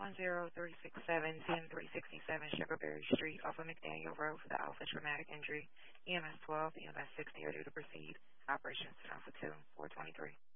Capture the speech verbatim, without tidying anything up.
one zero three six seven, one zero three six seven Sugarberry Street off of McDaniel Road for the Alpha Traumatic Injury. E M S twelve, E M S sixty are due to proceed. Operations Alpha two, four twenty-three.